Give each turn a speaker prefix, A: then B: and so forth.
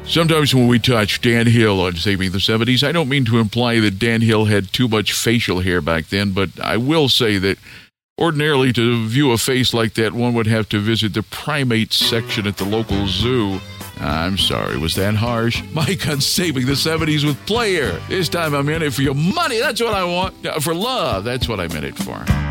A: Sometimes when we touch Dan Hill on Saving the 70s, I don't mean to imply that Dan Hill had too much facial hair back then, but I will say that ordinarily to view a face like that, one would have to visit the primates section at the local zoo. I'm sorry, was that harsh? Mike on Saving the 70s with Player. This time I'm in it for your money. That's what I want. For love, that's what I meant it for.